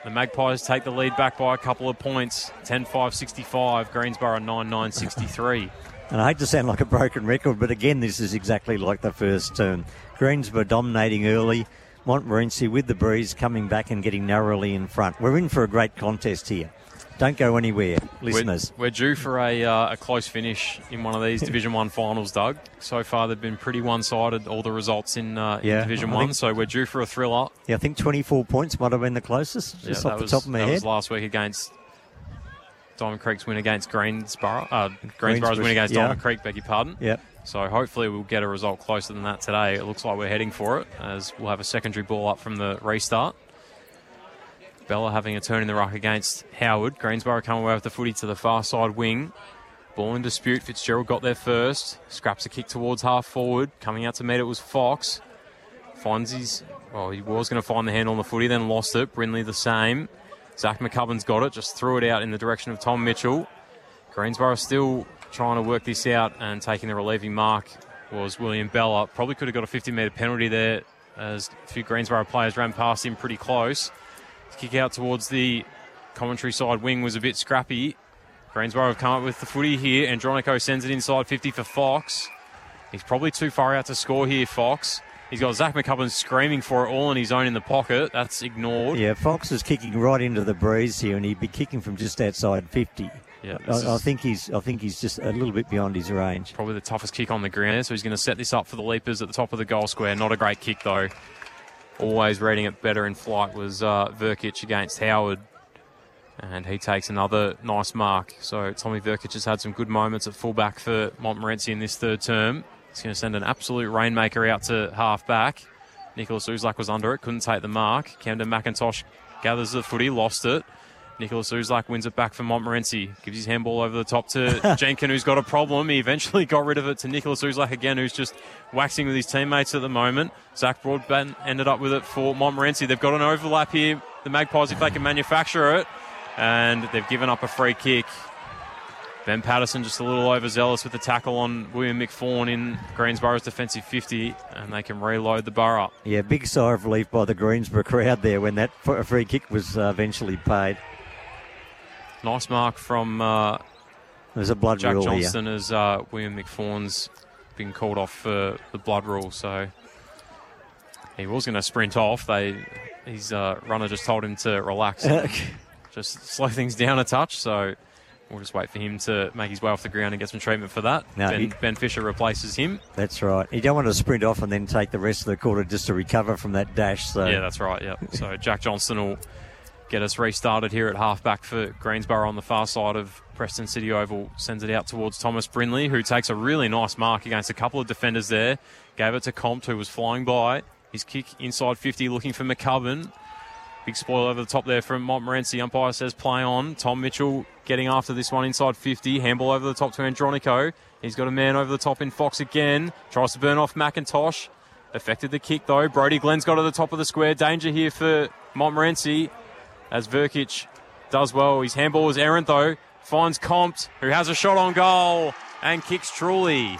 The Magpies take the lead back by a couple of points, 10-5-65, Greensborough 9-9-63. And I hate to sound like a broken record, but again, this is exactly like the first term. Greensborough dominating early, Montmorency with the breeze coming back and getting narrowly in front. We're in for a great contest here. Don't go anywhere, listeners. We're due for a close finish in one of these Division 1 finals, Doug. So far, they've been pretty one-sided, all the results in Division 1, so we're due for a thriller. Yeah, I think 24 points might have been the closest, just off the top of my head. That was last week against Diamond Creek's win against Greensborough. Greensborough's win against Diamond Creek, beg your pardon. Yep. So hopefully we'll get a result closer than that today. It looks like we're heading for it, as we'll have a secondary ball up from the restart. Bella having a turn in the ruck against Howard. Greensborough coming away with the footy to the far side wing. Ball in dispute. Fitzgerald got there first. Scraps a kick towards half forward. Coming out to meet it was Fox. He was going to find the handle on the footy, then lost it. Brindley the same. Zach McCubbin's got it. Just threw it out in the direction of Tom Mitchell. Greensborough still trying to work this out, and taking the relieving mark was William Bella. Probably could have got a 50-metre penalty there, as a few Greensborough players ran past him pretty close. Kick out towards the commentary side wing was a bit scrappy. Greensborough have come up with the footy here. Andronico sends it inside 50 for Fox. He's probably too far out to score here, Fox. He's got Zach McCubbin screaming for it all on his own in the pocket. That's ignored. Yeah, Fox is kicking right into the breeze here, and he'd be kicking from just outside 50. Yeah, I think he's just a little bit beyond his range. Probably the toughest kick on the ground, so he's going to set this up for the Leapers at the top of the goal square. Not a great kick, though. Always reading it better in flight was Verkic against Howard. And he takes another nice mark. So Tommy Verkic has had some good moments at fullback for Montmorency in this third term. He's going to send an absolute rainmaker out to half-back. Nicholas Uzlak was under it, couldn't take the mark. Camden McIntosh gathers the footy, lost it. Nicholas Uzlak wins it back for Montmorency. Gives his handball over the top to Jenkin, who's got a problem. He eventually got rid of it to Nicholas Uzlak again, who's just waxing with his teammates at the moment. Zach Broadbent ended up with it for Montmorency. They've got an overlap here, the Magpies, if they can manufacture it. And they've given up a free kick. Ben Patterson just a little overzealous with the tackle on William McFawn in Greensborough's defensive 50, and they can reload the Borough. Yeah, big sigh of relief by the Greensborough crowd there when that free kick was eventually paid. Nice mark from There's a blood Jack rule Johnston here. as William McFawn's been called off for the blood rule, so he was going to sprint off. His runner just told him to relax, just slow things down a touch, so we'll just wait for him to make his way off the ground and get some treatment for that. No, Ben Fisher replaces him. That's right. You don't want to sprint off and then take the rest of the quarter just to recover from that dash. So Yeah, that's right, yeah. So Jack Johnston will get us restarted here at halfback for Greensborough on the far side of Preston City Oval. Sends it out towards Thomas Brindley, who takes a really nice mark against a couple of defenders there. Gave it to Compt, who was flying by. His kick inside 50, looking for McCubbin. Big spoil over the top there from Montmorency. Umpire says play on. Tom Mitchell getting after this one inside 50. Handball over the top to Andronico. He's got a man over the top in Fox again. Tries to burn off McIntosh. Affected the kick though. Brody Glenn's got to the top of the square. Danger here for Montmorency as Verkic does well. His handball was errant though. Finds Compt, who has a shot on goal and kicks truly.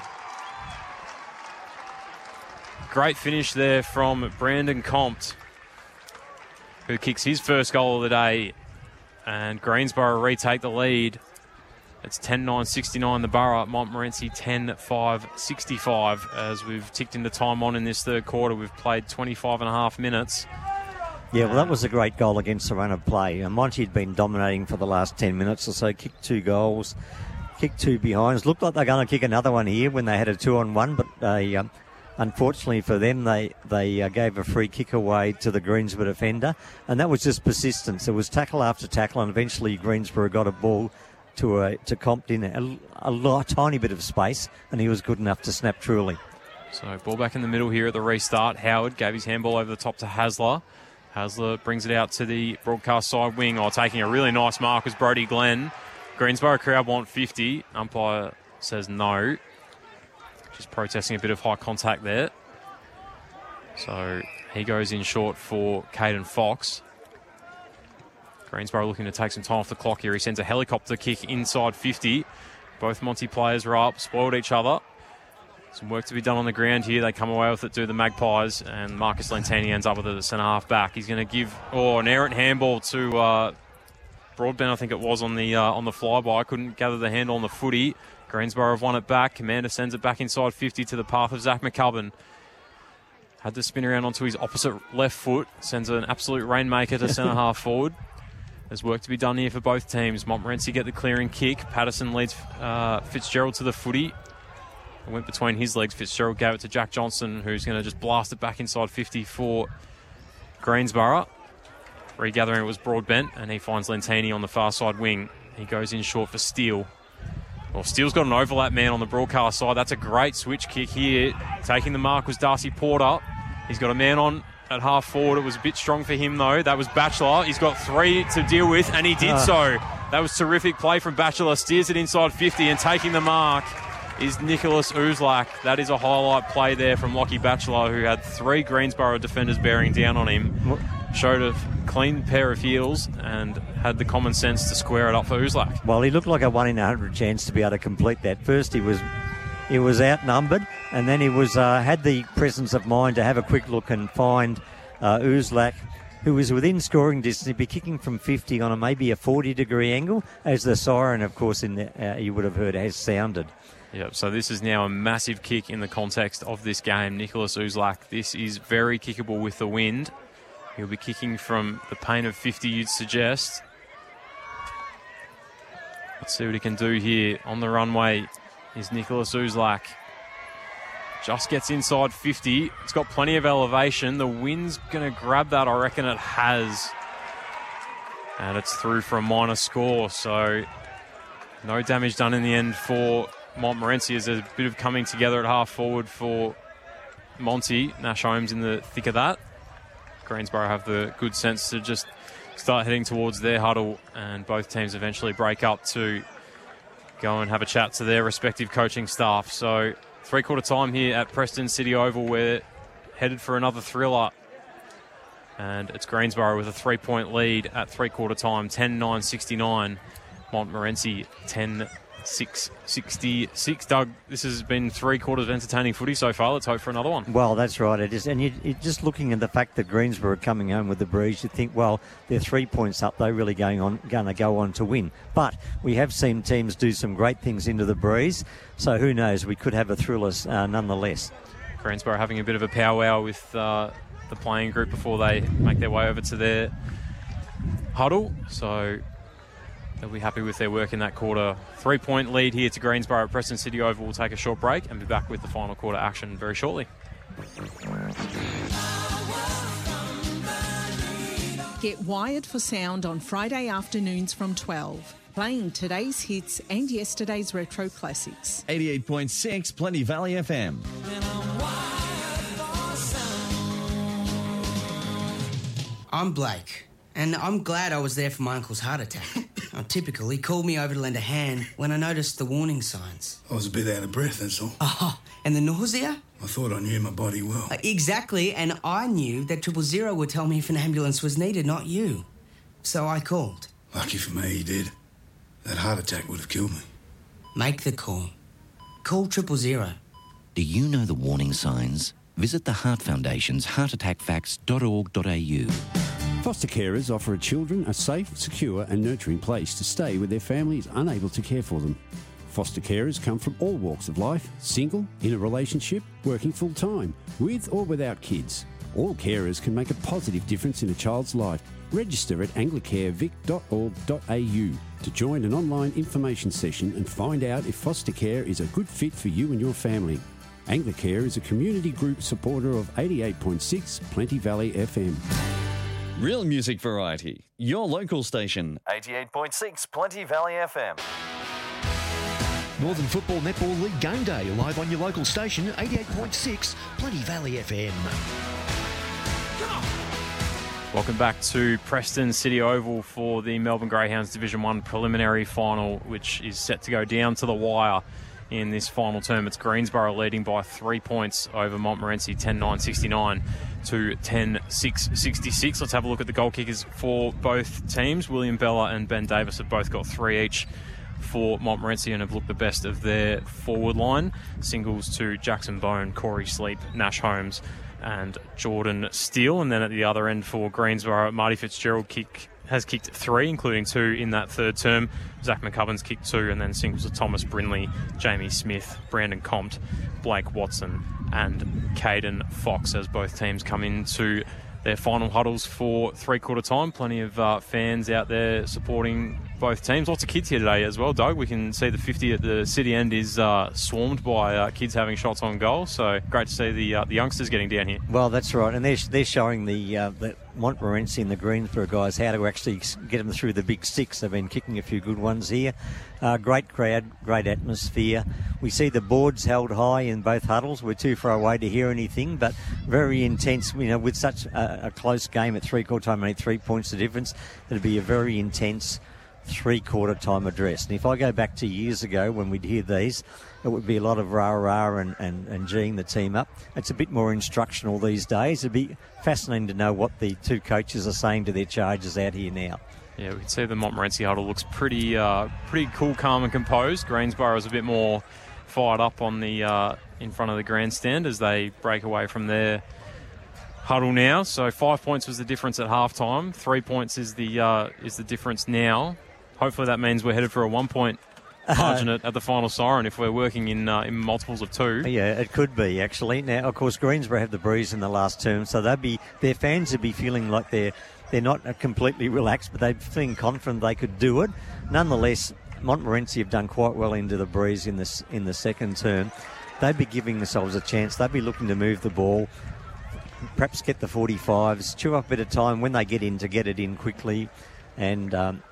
Great finish there from Brandon Compt, who kicks his first goal of the day, and Greensborough retake the lead. It's 10-9-69 the Borough, Montmorency 10-5-65 as we've ticked into time on in this third quarter. We've played 25 and a half minutes. Yeah, well, that was a great goal against the run of play. And Monty had been dominating for the last 10 minutes or so, kicked 2 goals, kicked 2 behinds. Looked like they're going to kick another one here when they had a 2-on-1, but unfortunately for them, they gave a free kick away to the Greensborough defender, and that was just persistence. It was tackle after tackle, and eventually Greensborough got a ball to Compt in a tiny bit of space, and he was good enough to snap truly. So ball back in the middle here at the restart. Howard gave his handball over the top to Hasler. Hasler brings it out to the broadcast side wing. Taking a really nice mark was Brody Glenn. Greensborough crowd want 50. Umpire says no. Just protesting a bit of high contact there. So he goes in short for Caden Fox. Greensborough looking to take some time off the clock here. He sends a helicopter kick inside 50. Both Monty players are up, spoiled each other. Some work to be done on the ground here. They come away with it, do the Magpies, and Marcus Lentini ends up with it at centre-half back. He's going to give an errant handball to Broadbent, I think it was, on the flyby. Couldn't gather the handle on the footy. Greensboro have won it back. Commander sends it back inside 50 to the path of Zach McCubbin. Had to spin around onto his opposite left foot. Sends an absolute rainmaker to centre-half forward. There's work to be done here for both teams. Montmorency get the clearing kick. Patterson leads Fitzgerald to the footy. It went between his legs. Fitzgerald gave it to Jack Johnson, who's going to just blast it back inside 50 for Greensboro. Regathering it was Broadbent, and he finds Lentini on the far side wing. He goes in short for Steele. Well, Steele's got an overlap man on the broadcast side. That's a great switch kick here. Taking the mark was Darcy Porter. He's got a man on at half forward. It was a bit strong for him, though. That was Batchelor. He's got 3 to deal with, and he did so. That was terrific play from Batchelor. Steers it inside 50, and taking the mark is Nicholas Uzlak. That is a highlight play there from Lockie Batchelor, who had 3 Greensboro defenders bearing down on him. Showed a clean pair of heels and had the common sense to square it up for Uzlak. Well, he looked like a 1 in 100 chance to be able to complete that. First, he was outnumbered, and then he was had the presence of mind to have a quick look and find Uzlak, who was within scoring distance. He'd be kicking from 50 on maybe a 40-degree angle, as the siren, of course, you would have heard, has sounded. Yep, so this is now a massive kick in the context of this game. Nicholas Uzlak, this is very kickable with the wind. He'll be kicking from the paint of 50, you'd suggest. Let's see what he can do here. On the runway is Nicholas Uzlak. Just gets inside 50. It's got plenty of elevation. The wind's going to grab that. I reckon it has. And it's through for a minor score. So no damage done in the end for Montmorency, as there's a bit of coming together at half forward for Monty. Nash Holmes in the thick of that. Greensboro have the good sense to just start heading towards their huddle, and both teams eventually break up to go and have a chat to their respective coaching staff. So 3/4 time here at Preston City Oval. We're headed for another thriller, and it's Greensboro with a 3-point lead at 3/4 time, 10-9-69. Montmorency 10-6-66. Doug, this has been 3/4 of entertaining footy so far. Let's hope for another one. Well, that's right. It is. And you're just looking at the fact that Greensboro are coming home with the breeze, you think, well, they're 3 points up. They're really going to go on to win. But we have seen teams do some great things into the breeze. So who knows? We could have a thriller nonetheless. Greensboro having a bit of a powwow with the playing group before they make their way over to their huddle. So they'll be happy with their work in that quarter. 3-point lead here to Greensboro at Preston City Oval. We'll take a short break and be back with the final quarter action very shortly. Get wired for sound on Friday afternoons from 12. Playing today's hits and yesterday's retro classics. 88.6 Plenty Valley FM. I'm Blake, and I'm glad I was there for my uncle's heart attack. Typical, he called me over to lend a hand when I noticed the warning signs. I was a bit out of breath, that's all. Oh, and the nausea? I thought I knew my body well. Exactly, and I knew that 000 would tell me if an ambulance was needed, not you. So I called. Lucky for me, he did. That heart attack would have killed me. Make the call. Call 000. Do you know the warning signs? Visit the Heart Foundation's heartattackfacts.org.au. Foster carers offer children a safe, secure and nurturing place to stay with their families unable to care for them. Foster carers come from all walks of life, single, in a relationship, working full-time, with or without kids. All carers can make a positive difference in a child's life. Register at anglicarevic.org.au to join an online information session and find out if foster care is a good fit for you and your family. Anglicare is a community group supporter of 88.6 Plenty Valley FM. Real music variety. Your local station. 88.6 Plenty Valley FM. Northern Football Netball League Game Day, live on your local station, 88.6 Plenty Valley FM. Welcome back to Preston City Oval for the Melbourne Greyhounds Division 1 preliminary final, which is set to go down to the wire in this final term. It's Greensboro leading by 3 points over Montmorency, 10-9-69 to 10-6-66. Let's have a look at the goal kickers for both teams. William Bella and Ben Davis have both got 3 each for Montmorency and have looked the best of their forward line. Singles to Jackson Bone, Corey Sleep, Nash Holmes and Jordan Steele. And then at the other end for Greensborough, Marty Fitzgerald has kicked 3, including 2 in that third term. Zach McCubbin's kicked 2, and then singles to Thomas Brindley, Jamie Smith, Brandon Compt, Blake Watson and Caden Fox as both teams come into their final huddles for three-quarter time. Plenty of fans out there supporting both teams. Lots of kids here today as well, Doug. We can see the 50 at the city end is swarmed by kids having shots on goal. So great to see the youngsters getting down here. Well, that's right. And they're showing the Montmorency and the Greensborough guys how to actually get them through the big six. They've been kicking a few good ones here. Great crowd, great atmosphere. We see the boards held high in both huddles. We're too far away to hear anything, but very intense. With such a close game at three-quarter time, only 3 points the difference, it'll be a very intense three-quarter time address. And if I go back to years ago when we'd hear these, it would be a lot of rah-rah and geeing the team up. It's a bit more instructional these days. It'd be fascinating to know what the two coaches are saying to their charges out here now. Yeah, we can see the Montmorency huddle looks pretty cool, calm and composed. Greensborough is a bit more fired up on the in front of the grandstand as they break away from their huddle now. So 5 points was the difference at halftime. 3 points is the difference now. Hopefully that means we're headed for a 1 point margin at the final siren if we're working in multiples of 2. Yeah, it could be actually. Now, of course, Greensborough have the breeze in the last term, so their fans would be feeling like they're not completely relaxed, but they're feeling confident they could do it. Nonetheless, Montmorency have done quite well into the breeze in the second term. They'd be giving themselves a chance. They'd be looking to move the ball, perhaps get the 45s, chew up a bit of time when they get in to get it in quickly, and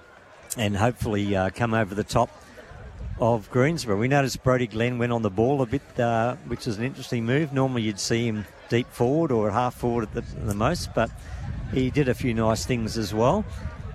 hopefully come over the top of Greensborough. We noticed Brodie Glenn went on the ball a bit, which is an interesting move. Normally you'd see him deep forward or half forward at the most, but he did a few nice things as well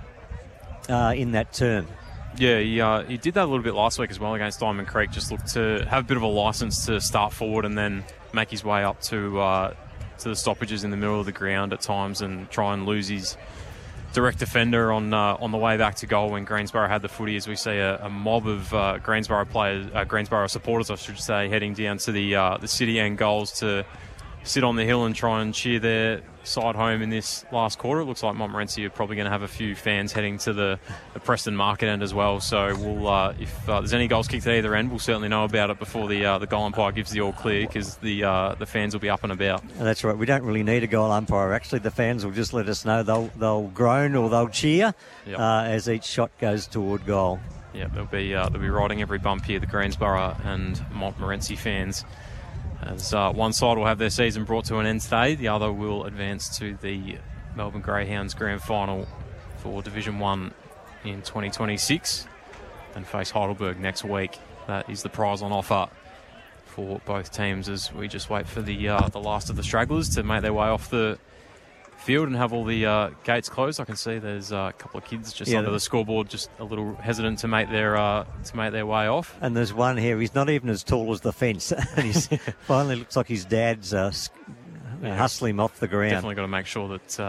in that turn. Yeah, he did that a little bit last week as well against Diamond Creek. Just looked to have a bit of a licence to start forward and then make his way up to the stoppages in the middle of the ground at times and try and lose his direct defender on the way back to goal when Greensborough had the footy. As we see a mob of Greensborough supporters, I should say, heading down to the city end goals to sit on the hill and try and cheer their side home in this last quarter. It looks like Montmorency are probably going to have a few fans heading to the Preston Market end as well. So we'll, if there's any goals kicked at either end, we'll certainly know about it before the goal umpire gives the all clear, because the fans will be up and about. That's right. We don't really need a goal umpire. Actually, the fans will just let us know. They'll groan or they'll cheer as each shot goes toward goal. Yeah, they'll be riding every bump here, the Greensborough and Montmorency fans. As one side will have their season brought to an end today, the other will advance to the Melbourne Greyhounds Grand Final for Division 1 in 2026 and face Heidelberg next week. That is the prize on offer for both teams as we just wait for the last of the stragglers to make their way off the field and have all the gates closed. I can see there's a couple of kids just under the scoreboard, just a little hesitant to make their way off. And there's one here. He's not even as tall as the fence, and he's finally looks like his dad's hustling him off the ground. Definitely got to make sure that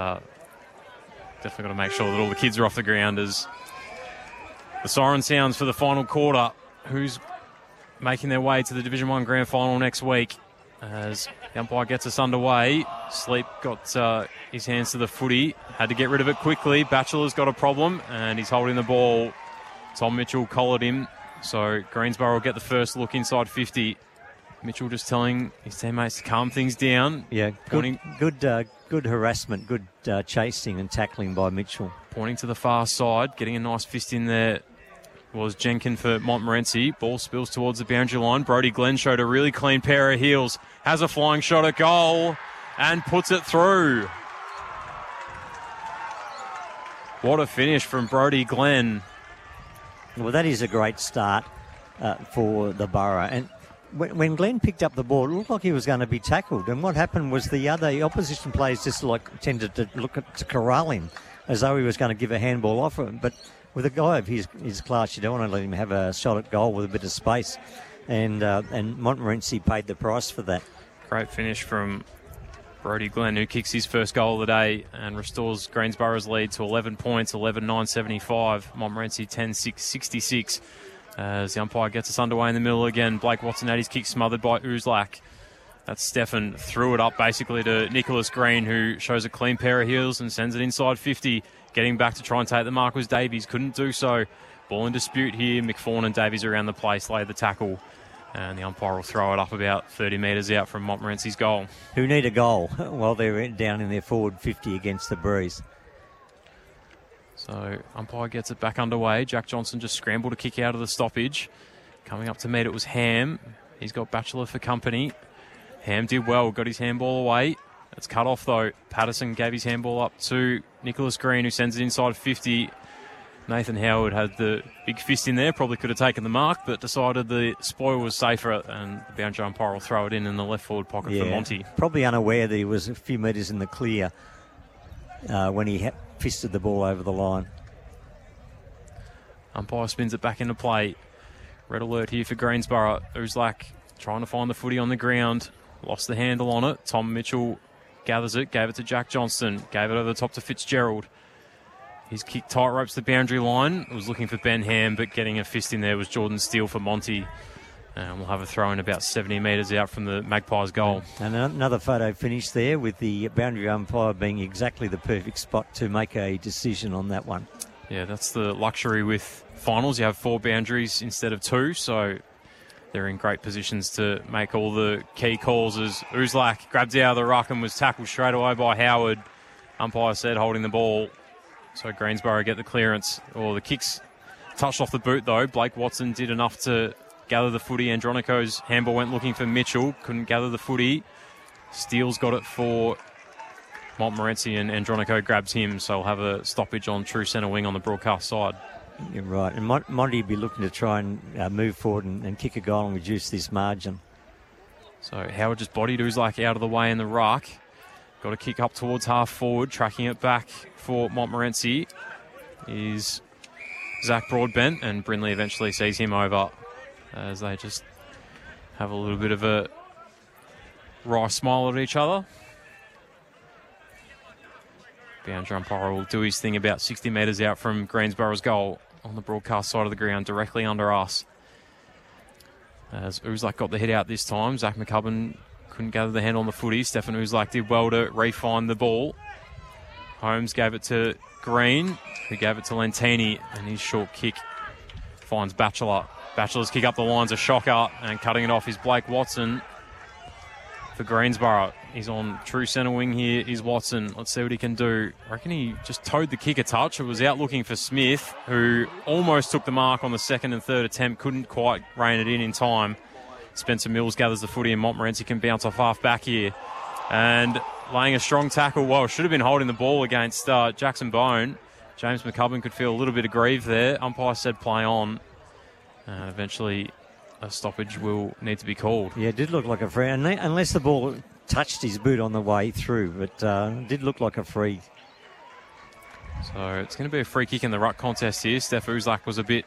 all the kids are off the ground as the siren sounds for the final quarter. Who's making their way to the Division 1 Grand Final next week? As the umpire gets us underway, Sleep got his hands to the footy, had to get rid of it quickly. Batchelor's got a problem, and he's holding the ball. Tom Mitchell collared him, so Greensborough will get the first look inside 50. Mitchell just telling his teammates to calm things down. Yeah, good harassment, good chasing and tackling by Mitchell. Pointing to the far side, getting a nice fist in there was Jenkin for Montmorency. Ball spills towards the boundary line. Brodie Glenn showed a really clean pair of heels. Has a flying shot at goal and puts it through. What a finish from Brodie Glenn. Well, that is a great start for the Borough. And when Glenn picked up the ball, it looked like he was going to be tackled. And what happened was the opposition players just tended to look to corral him as though he was going to give a handball off him. But with a guy of his class, you don't want to let him have a shot at goal with a bit of space. And Montmorency paid the price for that. Great finish from Brodie Glenn, who kicks his first goal of the day and restores Greensborough's lead to 11 points, 11-9-75. Montmorency 10-6-66 As the umpire gets us underway in the middle again, Blake Watson had his kick smothered by Uzlak. That's Stefan threw it up basically to Nicholas Green, who shows a clean pair of heels and sends it inside 50. Getting back to try and take the mark was Davies. Couldn't do so. Ball in dispute here. McFawn and Davies around the place, laid the tackle. And the umpire will throw it up about 30 metres out from Montmorency's goal. Who need a goal while they're down in their forward 50 against the Breeze. So umpire gets it back underway. Jack Johnson just scrambled to kick out of the stoppage. Coming up to meet it was Ham. He's got Batchelor for company. Ham did well, got his handball away. It's cut off though. Patterson gave his handball up to Nicholas Green, who sends it inside 50. Nathan Howard had the big fist in there, probably could have taken the mark, but decided the spoil was safer, and the boundary umpire will throw it in the left forward pocket for Monty. Probably unaware that he was a few metres in the clear when he fisted the ball over the line. Umpire spins it back into play. Red alert here for Greensborough. Uzlak trying to find the footy on the ground. Lost the handle on it. Tom Mitchell gathers it, gave it to Jack Johnston, gave it over the top to Fitzgerald. He's kicked tight ropes the boundary line. Was looking for Ben Ham, but getting a fist in there was Jordan Steele for Monty. And we'll have a throw in about 70 metres out from the Magpies' goal. And another photo finish there with the boundary umpire being exactly the perfect spot to make a decision on that one. Yeah, that's the luxury with finals. You have 4 boundaries instead of 2, so they're in great positions to make all the key calls. As Uzlak grabbed out of the ruck and was tackled straight away by Howard. Umpire said holding the ball. So Greensborough get the clearance. The kicks touched off the boot though. Blake Watson did enough to gather the footy. Andronico's handball went looking for Mitchell. Couldn't gather the footy. Steele's got it for Montmorency, and Andronico grabs him. So we'll have a stoppage on true centre wing on the broadcast side. You're right. And Monty will be looking to try and move forward and kick a goal and reduce this margin. So Howard just bodied Uzlak out of the way in the ruck. Got a kick up towards half forward, tracking it back for Montmorency is Zach Broadbent, and Brindley eventually sees him over as they just have a little bit of a wry smile at each other. Boundary umpire will do his thing about 60 metres out from Greensborough's goal on the broadcast side of the ground, directly under us. As Uzlak got the hit out this time, Zach McCubbin couldn't gather the hand on the footy. Stefan Uzlak did well to re-find the ball. Holmes gave it to Green, who gave it to Lentini, and his short kick finds Batchelor. Batchelor's kick up the line's a shocker, and cutting it off is Blake Watson for Greensborough. He's on true centre wing here, is Watson. Let's see what he can do. I reckon he just towed the kick a touch. It was out looking for Smith, who almost took the mark on the second and third attempt, couldn't quite rein it in time. Spencer Mills gathers the footy, and Montmorency can bounce off half back here. And laying a strong tackle. Well, should have been holding the ball against Jackson Bone. James McCubbin could feel a little bit aggrieved there. Umpire said play on. And eventually a stoppage will need to be called. Yeah, it did look like a free, unless the ball touched his boot on the way through, but it did look like a free. So it's going to be a free kick in the ruck contest here. Steph Uzlak was a bit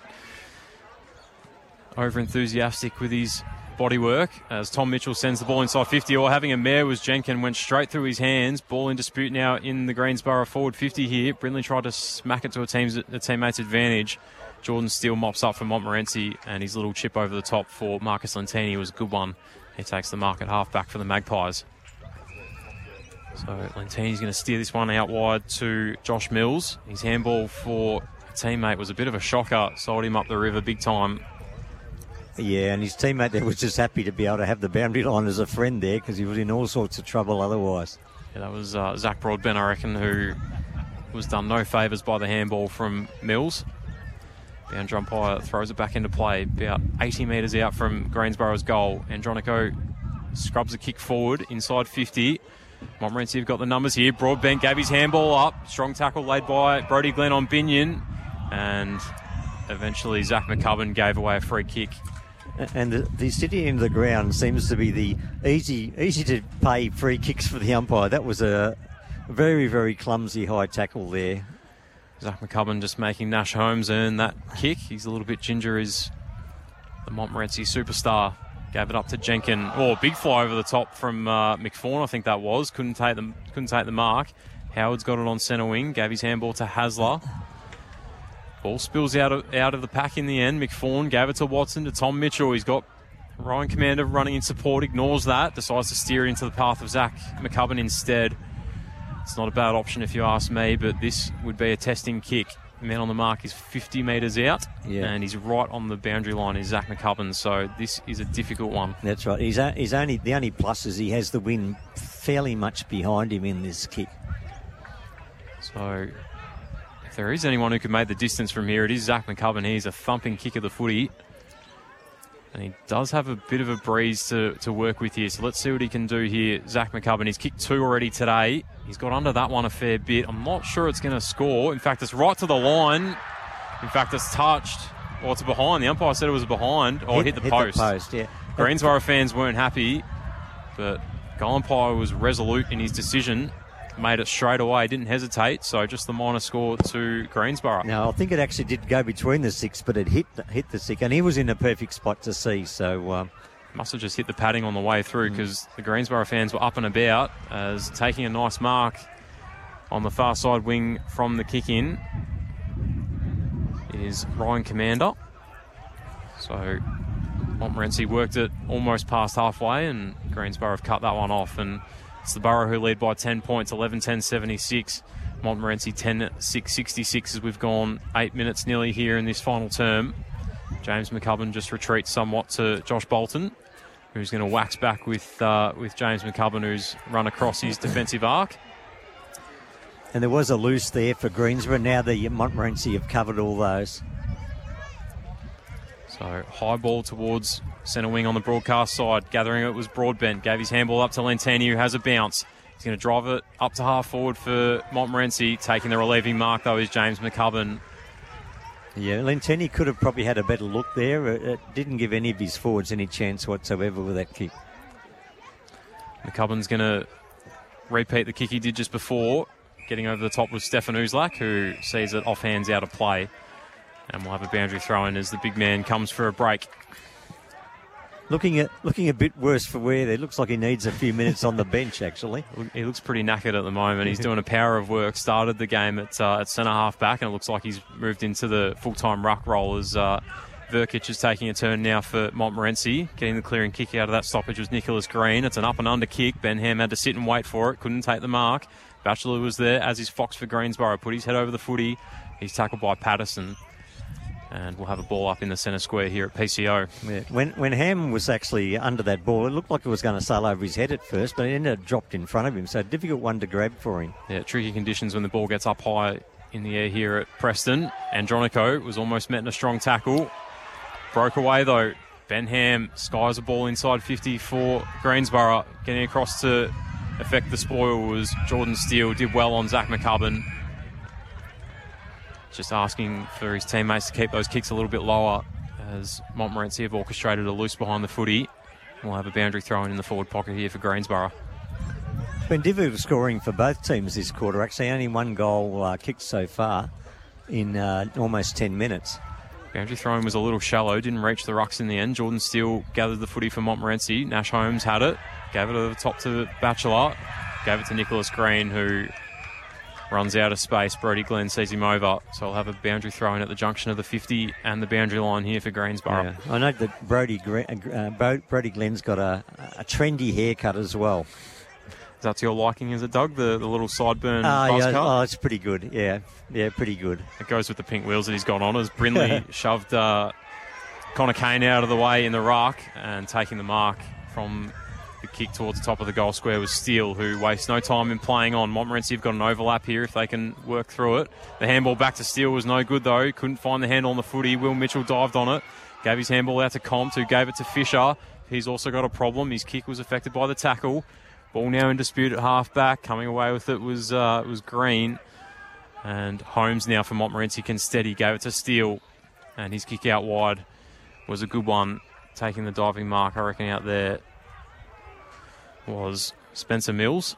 over-enthusiastic with his bodywork as Tom Mitchell sends the ball inside 50. Or having a mare was Jenkin, went straight through his hands. Ball in dispute now in the Greensborough forward 50 here. Brindley tried to smack it to a teammate's advantage. Jordan Steele mops up for Montmorency, and his little chip over the top for Marcus Lentini was a good one. He takes the mark at half-back for the Magpies. So Lentini's going to steer this one out wide to Josh Mills. His handball for a teammate was a bit of a shocker. Sold him up the river big time. Yeah, and his teammate there was just happy to be able to have the boundary line as a friend there because he was in all sorts of trouble otherwise. Yeah, that was Zach Broadbent, I reckon, who was done no favours by the handball from Mills. Boundary umpire throws it back into play about 80 metres out from Greensborough's goal. Andronico scrubs a kick forward inside 50. Montmorency have got the numbers here. Broadbent gave his handball up. Strong tackle laid by Brody Glenn on Binion. And eventually Zach McCubbin gave away a free kick. And the sitting in the ground seems to be the easy to pay free kicks for the umpire. That was a very, very clumsy high tackle there. Zach McCubbin just making Nash Holmes earn that kick. He's a little bit ginger as the Montmorency superstar. Gave it up to Jenkin. Oh, big fly over the top from McFawn, I think that was. Couldn't take the mark. Howard's got it on centre wing. Gave his handball to Hasler. Ball spills out of the pack in the end. McFawn gave it to Watson, to Tom Mitchell. He's got Ryan Commander running in support, ignores that, decides to steer it into the path of Zach McCubbin instead. It's not a bad option if you ask me, but this would be a testing kick. The man on the mark is 50 metres out, and he's right on the boundary line is Zach McCubbin, so this is a difficult one. That's right. The only plus is he has the wind fairly much behind him in this kick. So if there is anyone who could make the distance from here, it is Zach McCubbin. He's a thumping kick of the footy. And he does have a bit of a breeze to work with here. So let's see what he can do here. Zach McCubbin, he's kicked 2 already today. He's got under that one a fair bit. I'm not sure it's going to score. In fact, it's right to the line. In fact, it's touched. Or it's behind. The umpire said it was behind. Or it hit the post. The post, yeah. Greensboro fans weren't happy. But goal umpire was resolute in his decision. Made it straight away, didn't hesitate, so just the minor score to Greensboro. No, I think it actually did go between the 6, but it hit the 6, and he was in a perfect spot to see, so... Must have just hit the padding on the way through, because the Greensboro fans were up and about, as taking a nice mark on the far side wing from the kick-in is Ryan Commander. So Montmorency worked it almost past halfway, and Greensboro have cut that one off, and it's the Borough who lead by 10 points, 11-10-76. Montmorency 10-6-66 as we've gone 8 minutes nearly here in this final term. James McCubbin just retreats somewhat to Josh Bolton, who's going to wax back with James McCubbin, who's run across his defensive arc. And there was a loose there for Greensboro. Now the Montmorency have covered all those. So high ball towards centre wing on the broadcast side. Gathering it was Broadbent. Gave his handball up to Lentini, who has a bounce. He's going to drive it up to half forward for Montmorency. Taking the relieving mark, though, is James McCubbin. Yeah, Lentini could have probably had a better look there. It didn't give any of his forwards any chance whatsoever with that kick. McCubbin's going to repeat the kick he did just before. Getting over the top with Stefan Uzlak, who sees it offhands out of play. And we'll have a boundary throw in as the big man comes for a break. Looking a bit worse for wear there. Looks like he needs a few minutes on the bench, actually. He looks pretty knackered at the moment. He's doing a power of work. Started the game at centre-half back, and it looks like he's moved into the full-time ruck role as Verkic is taking a turn now for Montmorency. Getting the clearing kick out of that stoppage was Nicholas Green. It's an up-and-under kick. Ben Ham had to sit and wait for it. Couldn't take the mark. Batchelor was there, as is Fox for Greensboro. Put his head over the footy. He's tackled by Patterson. And we'll have a ball up in the centre square here at PCO. Yeah. When Ham was actually under that ball, it looked like it was going to sail over his head at first, but it ended up dropped in front of him, so a difficult one to grab for him. Yeah, tricky conditions when the ball gets up high in the air here at Preston. Andronico was almost met in a strong tackle. Broke away, though. Ben Ham skies a ball inside 50 for Greensboro. Getting across to effect the spoil was Jordan Steele. Did well on Zach McCubbin. Just asking for his teammates to keep those kicks a little bit lower as Montmorency have orchestrated a loose behind the footy. We'll have a boundary throw in the forward pocket here for Greensboro. It's been difficult scoring for both teams this quarter. Actually, only one goal kicked so far in almost 10 minutes. Boundary throwing was a little shallow, didn't reach the rucks in the end. Jordan Steele gathered the footy for Montmorency. Nash Holmes had it, gave it over the top to Batchelor, gave it to Nicholas Green, who runs out of space. Brody Glenn sees him over, so I'll have a boundary throw in at the junction of the 50 and the boundary line here for Greensboro. Yeah. I know that Brody Glenn's got a trendy haircut as well. That's your liking, is it, Doug? The little sideburn buzz cut? Oh, it's pretty good. Yeah, pretty good. It goes with the pink wheels that he's got on. As Brindley shoved Connor Kane out of the way in the ruck, and taking the mark from the kick towards the top of the goal square was Steele, who wastes no time in playing on. Montmorency have got an overlap here if they can work through it. The handball back to Steele was no good, though. Couldn't find the handle on the footy. Will Mitchell dived on it. Gave his handball out to Compt, who gave it to Fisher. He's also got a problem. His kick was affected by the tackle. Ball now in dispute at half-back. Coming away with it was Green. And Holmes now for Montmorency can steady. Gave it to Steele. And his kick out wide was a good one. Taking the diving mark, I reckon, out there was Spencer Mills.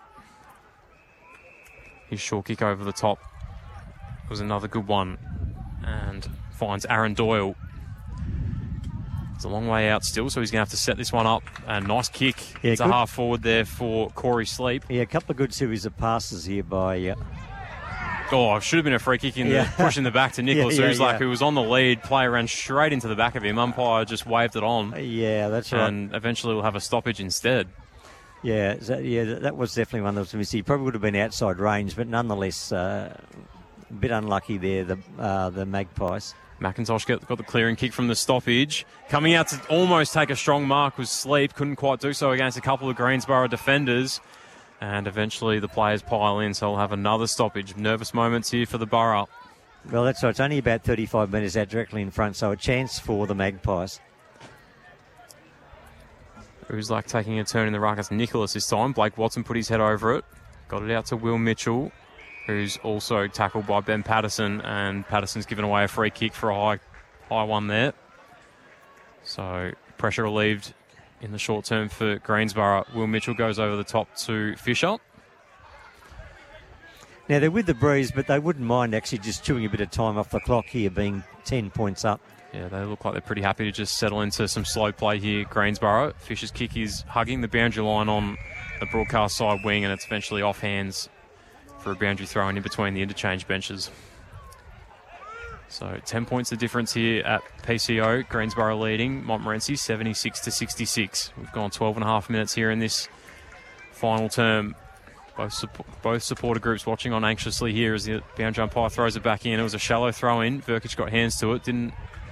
His short kick over the top was another good one. And finds Aaron Doyle. It's a long way out still, so he's going to have to set this one up. A nice kick. Yeah, it's a half forward there for Corey Sleep. Yeah, a couple of good series of passes here by Oh, it should have been a free kick pushing the back to Nicholas Uzlak, who was on the lead. Player ran straight into the back of him. Umpire just waved it on. Yeah, that's right. And eventually we'll have a stoppage instead. Yeah, that was definitely one that was missed. He probably would have been outside range, but nonetheless, a bit unlucky there, the Magpies. McIntosh got the clearing kick from the stoppage. Coming out to almost take a strong mark was Sleep. Couldn't quite do so against a couple of Greensborough defenders. And eventually the players pile in, so we'll have another stoppage. Nervous moments here for the Borough. Well, that's right. It's only about 35 metres out directly in front, so a chance for the Magpies. Uzlak taking a turn in the ruck. It's Nicholas this time. Blake Watson put his head over it. Got it out to Will Mitchell, who's also tackled by Ben Patterson, and Patterson's given away a free kick for a high one there. So pressure relieved in the short term for Greensborough. Will Mitchell goes over the top to Fisher. Now, they're with the breeze, but they wouldn't mind actually just chewing a bit of time off the clock here, being 10 points up. Yeah, they look like they're pretty happy to just settle into some slow play here, Greensborough. Fisher's kick is hugging the boundary line on the broadcast side wing, and it's eventually off hands for a boundary throw in between the interchange benches. So 10 points the difference here at PCO. Greensborough leading Montmorency 76-66. We've gone 12 and a half minutes here in this final term. Both supporter groups watching on anxiously here as the boundary umpire throws it back in. It was a shallow throw in. Verkic got hands to it. Didn't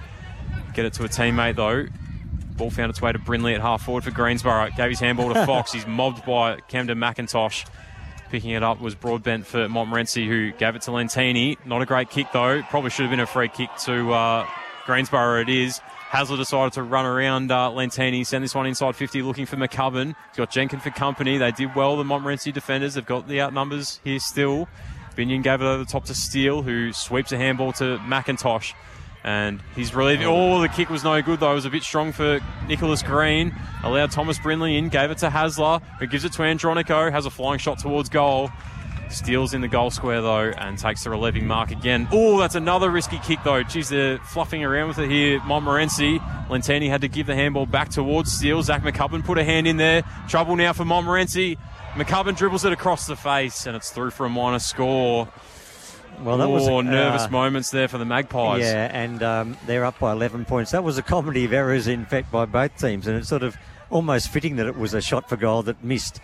get it to a teammate though. Ball found its way to Brindley at half forward for Greensborough. Gave his handball to Fox. He's mobbed by Camden McIntosh. Picking it up was Broadbent for Montmorency, who gave it to Lentini. Not a great kick though. Probably should have been a free kick to Greensborough. It is. Hasler decided to run around Lentini, send this one inside 50, looking for McCubbin. He's got Jenkin for company. They did well, the Montmorency defenders. They've got the outnumbers here still. Binion gave it over the top to Steele, who sweeps a handball to McIntosh. And he's relieving. Oh, the kick was no good, though. It was a bit strong for Nicholas Green. Allowed Thomas Brindley in, gave it to Hasler, who gives it to Andronico. Has a flying shot towards goal. Steele's in the goal square, though, and takes the relieving mark again. Oh, that's another risky kick, though. Geez, they're fluffing around with it here, Montmorency. Lentini had to give the handball back towards Steele. Zach McCubbin put a hand in there. Trouble now for Montmorency. McCubbin dribbles it across the face, and it's through for a minor score. Well, that was nervous moments there for the Magpies. Yeah, and they're up by 11 points. That was a comedy of errors, in fact, by both teams, and it's sort of almost fitting that it was a shot for goal that missed.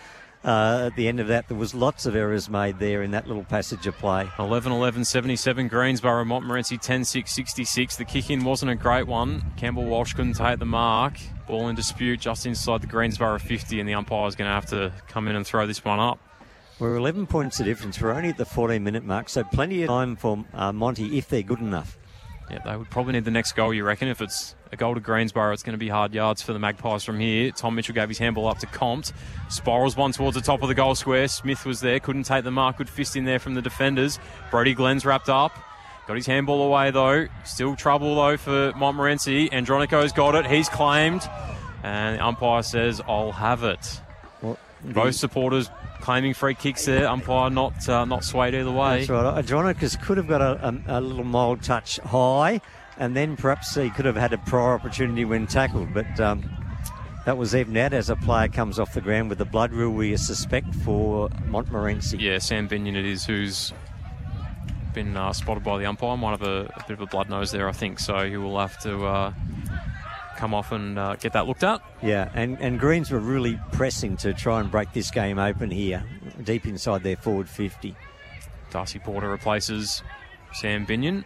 At the end of that, there was lots of errors made there in that little passage of play. 11-11-77 Greensborough, Montmorency 10-6-66. The kick-in wasn't a great one. Campbell Walsh couldn't take the mark. Ball in dispute just inside the Greensborough 50, and the umpire's going to have to come in and throw this one up. We're 11 points the difference. We're only at the 14-minute mark, so plenty of time for Monty if they're good enough. Yeah, they would probably need the next goal, you reckon? If it's a goal to Greensborough, it's going to be hard yards for the Magpies from here. Tom Mitchell gave his handball up to Compt. Spirals one towards the top of the goal square. Smith was there, couldn't take the mark. Good fist in there from the defenders. Brody Glenn's wrapped up. Got his handball away, though. Still trouble, though, for Montmorency. Andronico's got it. He's claimed. And the umpire says, I'll have it. Well, both supporters claiming free kicks there. Umpire not swayed either way. That's right. Andronicus could have got a little mild touch high, and then perhaps he could have had a prior opportunity when tackled. But that was evened out as a player comes off the ground with the blood rule, we suspect, for Montmorency. Yeah, Sam Binion it is, who's been spotted by the umpire. Might have a bit of a blood nose there, I think. So he will have to come off and get that looked at. Yeah, and Greens were really pressing to try and break this game open here, deep inside their forward 50. Darcy Porter replaces Sam Binion.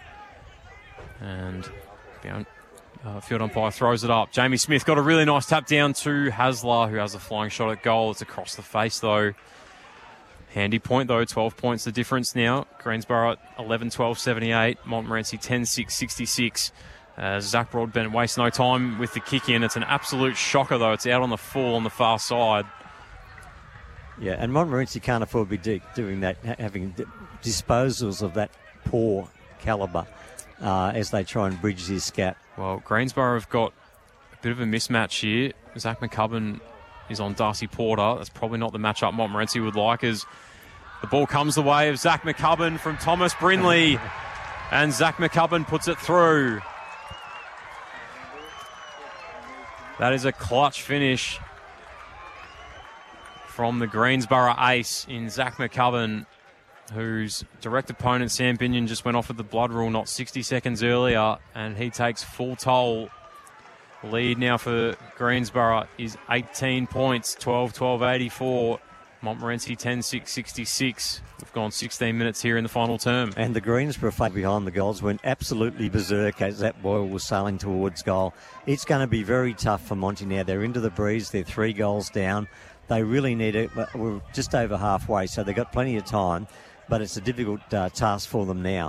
And field umpire throws it up. Jamie Smith got a really nice tap down to Hasler, who has a flying shot at goal. It's across the face, though. Handy point, though. 12 points the difference now. Greensborough 11-12-78. Montmorency 10-6-66. Zach Broadbent wastes no time with the kick in. It's an absolute shocker, though. It's out on the full on the far side. Yeah, and Montmorency can't afford to be doing that, having disposals of that poor calibre as they try and bridge this gap. Well, Greensborough have got a bit of a mismatch here. Zach McCubbin is on Darcy Porter. That's probably not the matchup Montmorency would like, as the ball comes the way of Zach McCubbin from Thomas Brindley. And Zach McCubbin puts it through. That is a clutch finish from the Greensborough ace in Zach McCubbin. whose direct opponent, Sam Binion, just went off with the blood rule not 60 seconds earlier, and he takes full toll. Lead now for Greensborough is 18 points, 12-12-84. Montmorency 10-6-66. We've gone 16 minutes here in the final term. And the Greensborough flag behind the goals went absolutely berserk as that Boyle was sailing towards goal. It's going to be very tough for Monty now. They're into the breeze. They're 3 goals down. They really need it. We're just over halfway, so they've got plenty of time. But it's a difficult task for them now.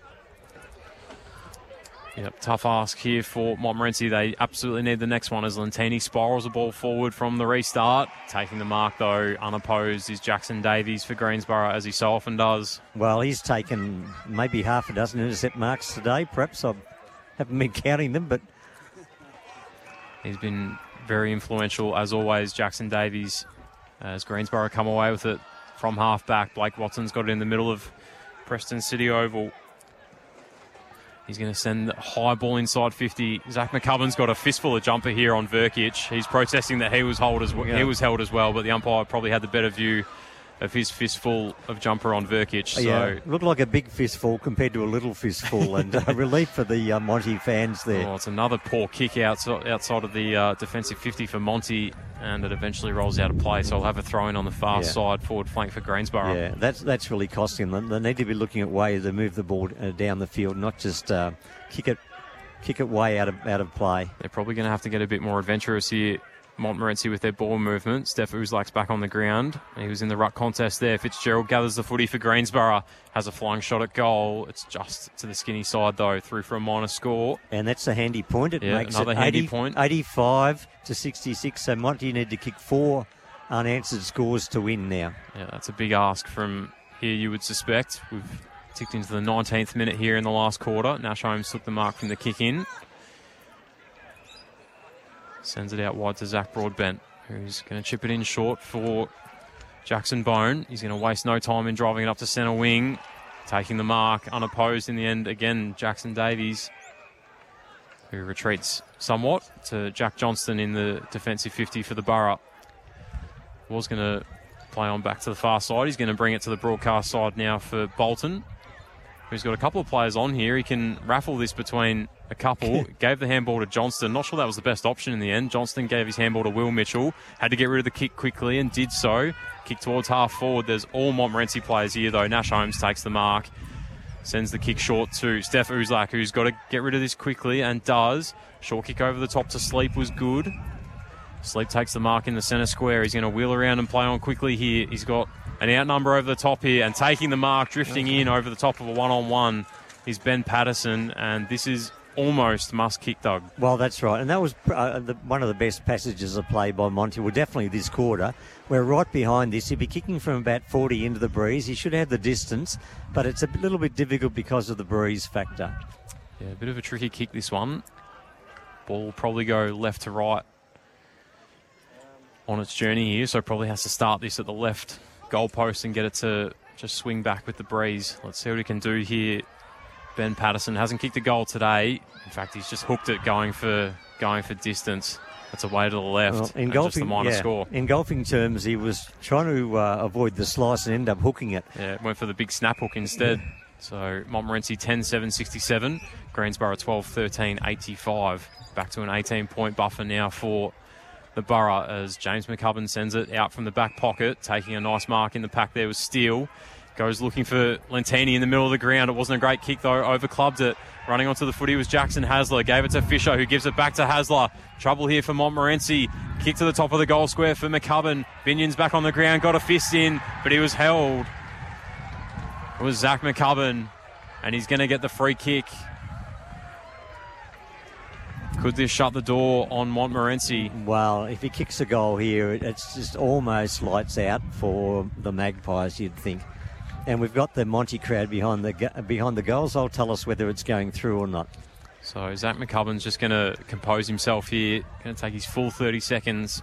Yep, tough ask here for Montmorency. They absolutely need the next one as Lentini spirals the ball forward from the restart. Taking the mark, though, unopposed, is Jackson Davies for Greensborough, as he so often does. Well, he's taken maybe half a dozen intercept marks today. Perhaps I haven't been counting them, but he's been very influential, as always, Jackson Davies, as Greensborough come away with it from half-back. Blake Watson's got it in the middle of Preston City Oval. He's going to send a high ball inside 50. Zach McCubbin's got a fistful of jumper here on Verkic. He's protesting that he was held as well, but the umpire probably had the better view of his fistful of jumper on Verkic. So yeah, looked like a big fistful compared to a little fistful, and relief for the Monty fans there. Oh, it's another poor kick outside of the defensive 50 for Monty, and it eventually rolls out of play. So I'll have a throw-in on the far side forward flank for Greensborough. Yeah, that's really costing them. They need to be looking at ways to move the ball down the field, not just kick it way out of play. They're probably going to have to get a bit more adventurous here, Montmorency, with their ball movement. Steph Uzlak's back on the ground. He was in the ruck contest there. Fitzgerald gathers the footy for Greensborough. Has a flying shot at goal. It's just to the skinny side, though, through for a minor score. And that's a handy point. It makes another handy point. 85-66. So Monty need to kick 4 unanswered scores to win now. Yeah, that's a big ask from here, you would suspect. We've ticked into the 19th minute here in the last quarter. Nash Holmes took the mark from the kick in. Sends it out wide to Zach Broadbent, who's going to chip it in short for Jackson Bone. He's going to waste no time in driving it up to centre wing. Taking the mark, unopposed in the end. Again, Jackson Davies, who retreats somewhat to Jack Johnston in the defensive 50 for the Borough. Was going to play on back to the far side. He's going to bring it to the broadcast side now for Bolton, who's got a couple of players on here. He can raffle this between a couple. Gave the handball to Johnston. Not sure that was the best option in the end. Johnston gave his handball to Will Mitchell. Had to get rid of the kick quickly and did so. Kick towards half forward. There's all Montmorency players here, though. Nash Holmes takes the mark. Sends the kick short to Steph Uzlak, who's got to get rid of this quickly and does. Short kick over the top to Sleep was good. Sleep takes the mark in the centre square. He's going to wheel around and play on quickly here. He's got an outnumber over the top here and taking the mark, drifting in over the top of a one-on-one is Ben Patterson, and this is almost must kick, Doug. Well, that's right, and that was one of the best passages of play by Monty. Well, definitely this quarter. We're right behind this. He'll be kicking from about 40 into the breeze. He should have the distance, but it's a little bit difficult because of the breeze factor. Yeah, a bit of a tricky kick, this one. Ball will probably go left to right on its journey here, so probably has to start this at the left goalpost and get it to just swing back with the breeze. Let's see what he can do here. Ben Patterson hasn't kicked a goal today. In fact, he's just hooked it going for distance. That's away to the left. Well, just a minor score. In golfing terms, he was trying to avoid the slice and end up hooking it. Yeah, went for the big snap hook instead. So Montmorency 10-7-67. Greensborough 12-13-85. Back to an 18-point buffer now for the Borough as James McCubbin sends it out from the back pocket. Taking a nice mark in the pack there was Steele. Goes looking for Lentini in the middle of the ground. It wasn't a great kick, though. Overclubbed it. Running onto the footy was Jackson Hasler. Gave it to Fisher, who gives it back to Hasler. Trouble here for Montmorency. Kick to the top of the goal square for McCubbin. Binion's back on the ground. Got a fist in, but he was held. It was Zach McCubbin, and he's going to get the free kick. Could this shut the door on Montmorency? Well, if he kicks a goal here, it's just almost lights out for the Magpies, you'd think. And we've got the Monty crowd behind the goals. They'll tell us whether it's going through or not. So Zach McCubbin's just going to compose himself here. Going to take his full 30 seconds.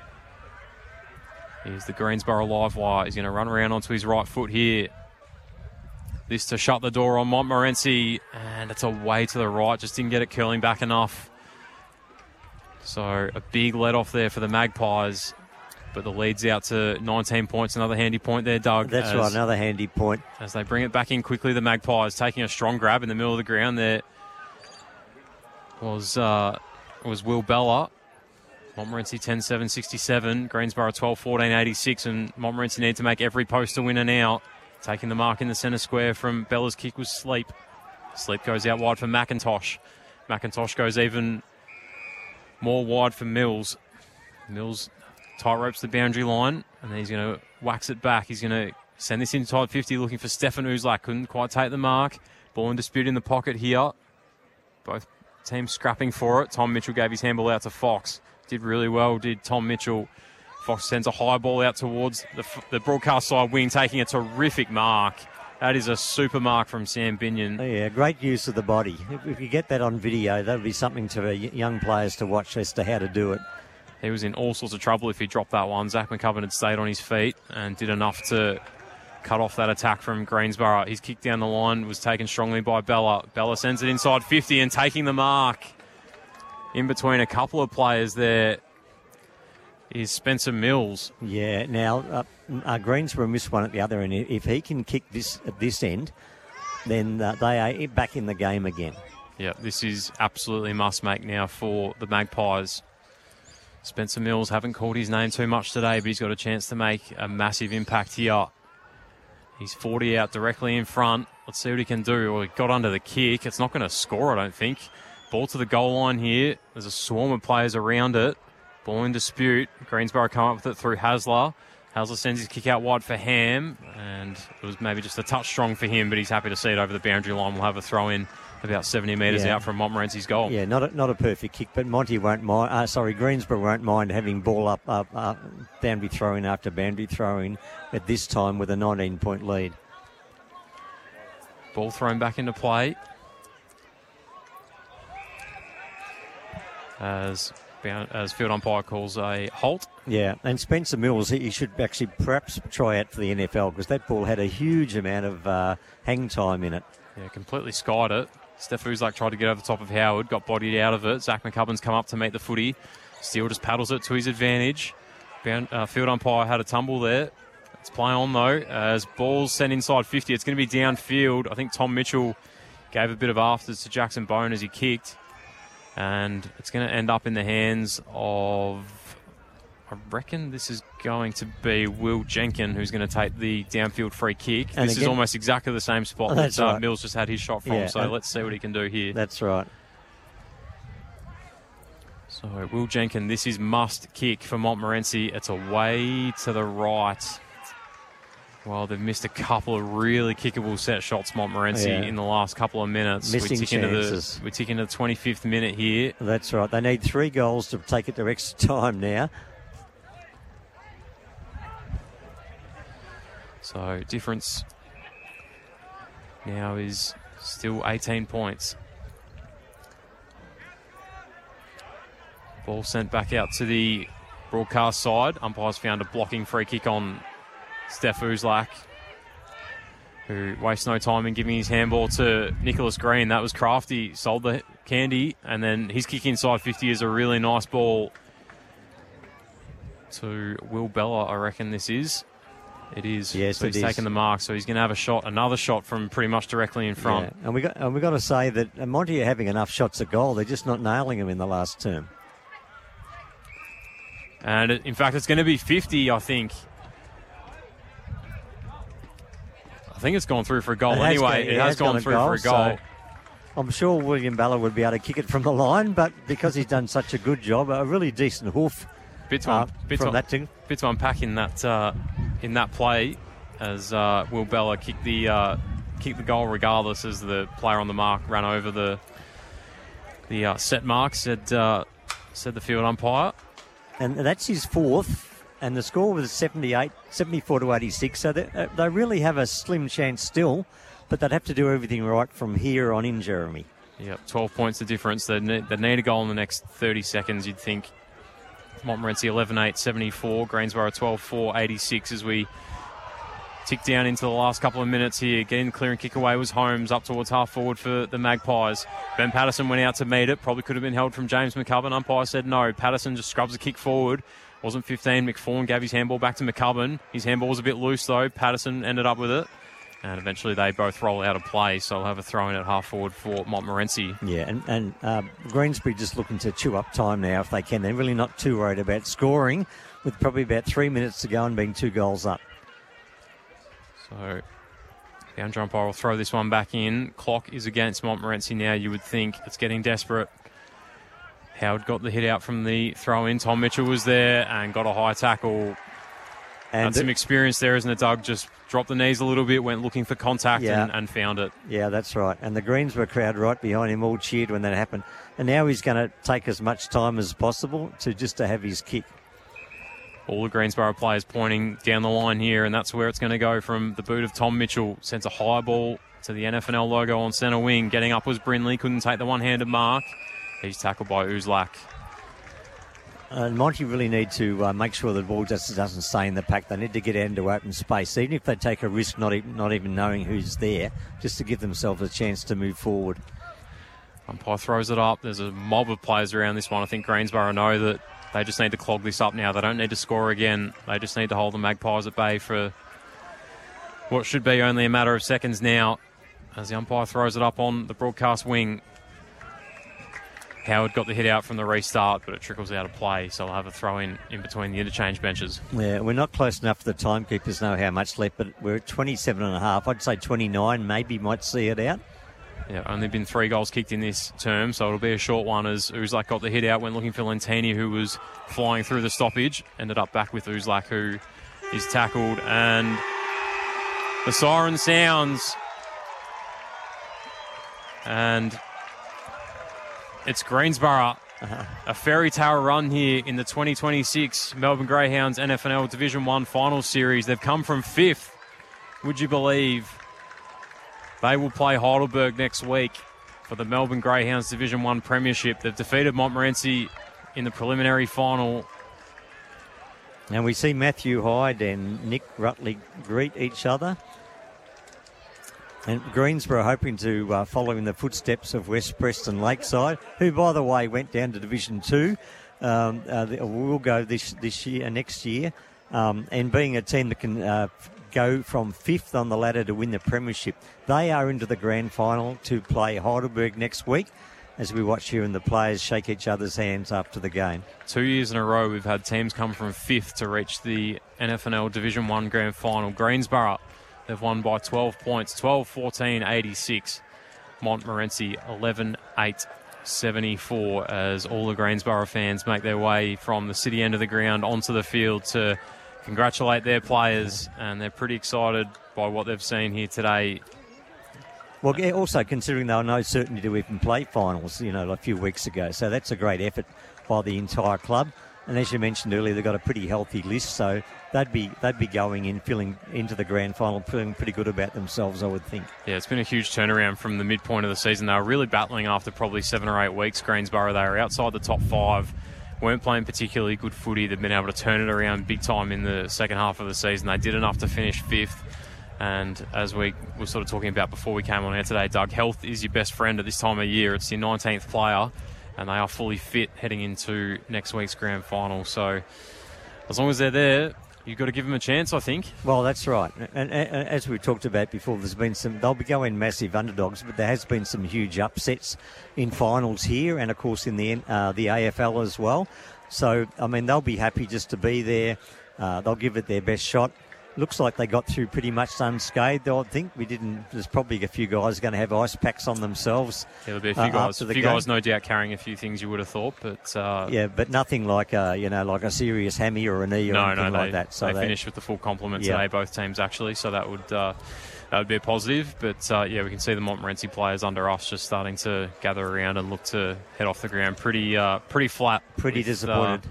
Here's the Greensborough live wire. He's going to run around onto his right foot here. This to shut the door on Montmorency. And it's away to the right. Just didn't get it curling back enough. So a big let off there for the Magpies. But the lead's out to 19 points. Another handy point there, Doug. That's right, another handy point. As they bring it back in quickly, the Magpies taking a strong grab in the middle of the ground there was Will Bella. Montmorency 10-7-67, Greensboro 12-14-86, and Montmorency need to make every poster winner now. Taking the mark in the centre square from Bella's kick was Sleep. Sleep goes out wide for McIntosh. McIntosh goes even more wide for Mills. Mills tight ropes the boundary line, and then he's going to wax it back. He's going to send this inside 50, looking for Stefan Uzlak. Couldn't quite take the mark. Ball in dispute in the pocket here. Both teams scrapping for it. Tom Mitchell gave his handball out to Fox. Did really well, did Tom Mitchell. Fox sends a high ball out towards the broadcast side wing, taking a terrific mark. That is a super mark from Sam Binion. Yeah, great use of the body. If you get that on video, that would be something to young players to watch as to how to do it. He was in all sorts of trouble if he dropped that one. Zach McCubbin had stayed on his feet and did enough to cut off that attack from Greensboro. His kick down the line was taken strongly by Bella. Bella sends it inside 50 and taking the mark in between a couple of players there is Spencer Mills. Yeah, now Greensboro missed one at the other end. If he can kick this at this end, then they are back in the game again. Yeah, this is absolutely must-make now for the Magpies. Spencer Mills, haven't called his name too much today, but he's got a chance to make a massive impact here. He's 40 out directly in front. Let's see what he can do. Well, he got under the kick. It's not going to score, I don't think. Ball to the goal line here. There's a swarm of players around it. Ball in dispute. Greensboro come up with it through Hasler. Hasler sends his kick out wide for Ham, and it was maybe just a touch strong for him, but he's happy to see it over the boundary line. We'll have a throw in about 70 metres out from Montmorency's goal. Yeah, not a perfect kick, but Monty won't mind. Greensboro won't mind having ball up boundary throw-in after boundary throw-in at this time with a 19-point lead. Ball thrown back into play. As field umpire calls a halt. Yeah, and Spencer Mills, he should actually perhaps try out for the NFL because that ball had a huge amount of hang time in it. Yeah, completely skied it. Steph Uzlak tried to get over the top of Howard, got bodied out of it. Zach McCubbin's come up to meet the footy. Steele just paddles it to his advantage. Field umpire had a tumble there. It's play on though, as ball's sent inside 50. It's going to be downfield. I think Tom Mitchell gave a bit of afters to Jackson Bone as he kicked. And it's going to end up in the hands of, I reckon this is going to be Will Jenkin, who's going to take the downfield free kick. And this is almost exactly the same spot that right. Mills just had his shot from, so let's see what he can do here. That's right. So, Will Jenkin, this is must kick for Montmorency. It's away to the right. Well, they've missed a couple of really kickable set shots, Montmorency, in the last couple of minutes. Missing chances. We tick into the 25th minute here. That's right. They need 3 goals to take it to extra time now. So, difference now is still 18 points. Ball sent back out to the broadcast side. Umpires found a blocking free kick on Steph Uzlak, who wastes no time in giving his handball to Nicholas Green. That was crafty, sold the candy, and then his kick inside 50 is a really nice ball to Will Bella, I reckon this is. It is. Yes, so he's taken the mark, so he's going to have another shot from pretty much directly in front. Yeah. And we got to say that Monty are having enough shots at goal. They're just not nailing them in the last term. And in fact, it's going to be 50, I think. I think it's gone through for a goal anyway. It has gone through for a goal. So I'm sure William Bella would be able to kick it from the line, but because he's done such a good job, a really decent hoof from that thing. Bit to unpack in that play as Will Bella kicked the goal regardless as the player on the mark ran over the set mark, said the field umpire. And that's his 4th. And the score was 74-86. So they really have a slim chance still, but they'd have to do everything right from here on in, Jeremy. Yep, 12 points the difference. They need a goal in the next 30 seconds, you'd think. Montmorency 11-8-74, Greensboro 12-4-86 as we tick down into the last couple of minutes here. Getting the clear and kick away was Holmes, up towards half forward for the Magpies. Ben Patterson went out to meet it, probably could have been held from James McCubbin. Umpire said no. Patterson just scrubs the kick forward. Wasn't 15. McFawn gave his handball back to McCubbin. His handball was a bit loose, though. Patterson ended up with it. And eventually they both roll out of play, so we'll have a throw-in at half-forward for Montmorency. Yeah, and Greensbury just looking to chew up time now if they can. They're really not too worried about scoring, with probably about 3 minutes to go and being 2 goals up. So the umpire will throw this one back in. Clock is against Montmorency now, you would think. It's getting desperate. Howard got the hit out from the throw-in. Tom Mitchell was there and got a high tackle. And some experience there, isn't it, Doug? Just dropped the knees a little bit, went looking for contact and found it. Yeah, that's right. And the Greensboro crowd right behind him all cheered when that happened. And now he's going to take as much time as possible to have his kick. All the Greensboro players pointing down the line here, and that's where it's going to go from the boot of Tom Mitchell. Sends a high ball to the NFNL logo on centre wing. Getting up was Brindley, couldn't take the one-handed mark. He's tackled by Uzlak. And Monty really need to make sure the ball just doesn't stay in the pack. They need to get out into open space, even if they take a risk not even knowing who's there, just to give themselves a chance to move forward. Umpire throws it up. There's a mob of players around this one. I think Greensboro know that they just need to clog this up now. They don't need to score again. They just need to hold the Magpies at bay for what should be only a matter of seconds now, as the umpire throws it up on the broadcast wing. Howard got the hit out from the restart, but it trickles out of play, so we'll have a throw-in between the interchange benches. Yeah, we're not close enough for the timekeepers know how much left, but we're at 27.5. I'd say 29 maybe might see it out. Yeah, only been 3 goals kicked in this term, so it'll be a short one as Uzlak got the hit out, went looking for Lentini, who was flying through the stoppage, ended up back with Uzlak, who is tackled, and the siren sounds, and it's Greensboro. A fairy tale run here in the 2026 Melbourne Greyhounds NFNL Division 1 Finals Series. They've come from 5th. Would you believe? They will play Heidelberg next week for the Melbourne Greyhounds Division 1 Premiership. They've defeated Montmorency in the preliminary final. And we see Matthew Hyde and Nick Rutley greet each other. And Greensboro hoping to follow in the footsteps of West Preston Lakeside, who, by the way, went down to Division 2. Will go this year, next year. And being a team that can go from 5th on the ladder to win the premiership, they are into the grand final to play Heidelberg next week, as we watch here and the players shake each other's hands after the game. 2 years in a row, we've had teams come from 5th to reach the NFNL Division 1 grand final. Greensboro, they've won by 12 points, 12-14-86. Montmorency, 11-8-74, as all the Greensboro fans make their way from the city end of the ground onto the field to congratulate their players, and they're pretty excited by what they've seen here today. Well, yeah, also considering they were no certainty to even play finals, a few weeks ago. So that's a great effort by the entire club. And as you mentioned earlier, they've got a pretty healthy list, so they'd be going in, feeling into the grand final, feeling pretty good about themselves, I would think. Yeah, it's been a huge turnaround from the midpoint of the season. They were really battling after probably 7 or 8 weeks, Greensboro. They were outside the top 5, weren't playing particularly good footy. They've been able to turn it around big time in the second half of the season. They did enough to finish 5th. And as we were sort of talking about before we came on here today, Doug, health is your best friend at this time of year. It's your 19th player, and they are fully fit heading into next week's grand final. So as long as they're there, you've got to give them a chance, I think. Well, that's right. And as we talked about before, there's been they'll be going massive underdogs, but there has been some huge upsets in finals here and, of course, in the AFL as well. So, I mean, they'll be happy just to be there. They'll give it their best shot. Looks like they got through pretty much unscathed, I think. There's probably a few guys going to have ice packs on themselves. Yeah, there'll be a few guys. A few guys, no doubt, carrying a few things you would have thought, but but nothing like a serious hammy or a knee or anything like that. So they finished with the full complement today, both teams actually. So that would be a positive. But we can see the Montmorency players under us just starting to gather around and look to head off the ground. Pretty flat, pretty disappointed.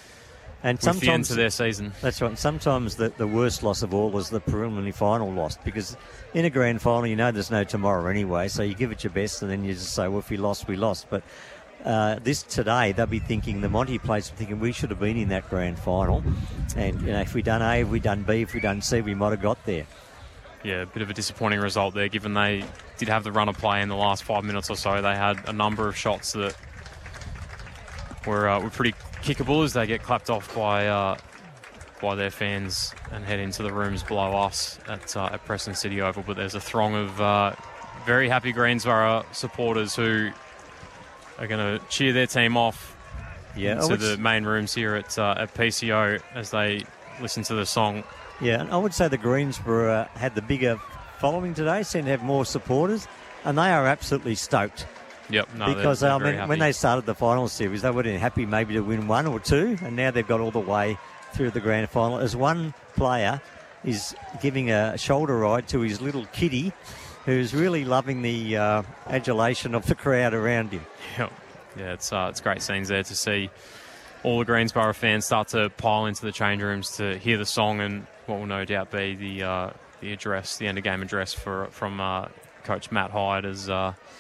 And sometimes the end to their season. That's right. Sometimes the worst loss of all is the preliminary final loss, because in a grand final, there's no tomorrow anyway, so you give it your best and then you just say, well, if we lost, we lost. But this today, they'll be thinking, the Monty players are thinking, we should have been in that grand final. And, if we'd done A, if we'd done B, if we'd done C, we might have got there. Yeah, a bit of a disappointing result there, given they did have the run of play in the last 5 minutes or so. They had a number of shots that were pretty kickable as they get clapped off by their fans and head into the rooms below us at Preston City Oval. But there's a throng of very happy Greensborough supporters who are going to cheer their team off into the main rooms here at PCO as they listen to the song. Yeah, and I would say the Greensborough had the bigger following today, seemed to have more supporters, and they are absolutely stoked. Yep, no, because they're very happy. When they started the final series, they would have been happy maybe to win one or two, and now they've got all the way through the grand final. As one player is giving a shoulder ride to his little kitty, who's really loving the adulation of the crowd around him. Yep. Yeah, it's great scenes there to see all the Greensborough fans start to pile into the change rooms to hear the song and what will no doubt be the address, the end of game address from Coach Matt Hyde as